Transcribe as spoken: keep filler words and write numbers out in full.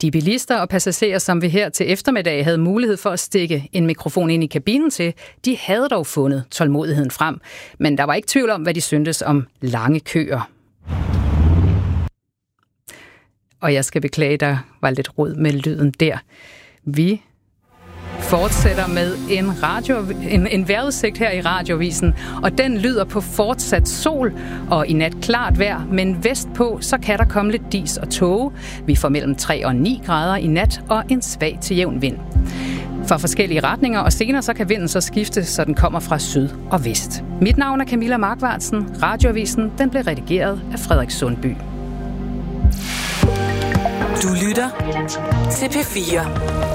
De bilister og passagerer, som vi her til eftermiddag havde mulighed for at stikke en mikrofon ind i kabinen til, de havde dog fundet tålmodigheden frem. Men der var ikke tvivl om, hvad de syntes om lange køer. Og jeg skal beklage, der var lidt rod med lyden der. Vi fortsætter med en, radio, en, en vejrudsigt her i Radiovisen, og den lyder på fortsat sol og i nat klart vejr, men vestpå så kan der komme lidt dis og tåge. Vi får mellem tre og ni grader i nat og en svag til jævn vind. For forskellige retninger, og senere så kan vinden så skifte, så den kommer fra syd og vest. Mit navn er Camilla Markvartsen. Radioavisen den blev redigeret af Frederik Sundby. Du lytter til P fire.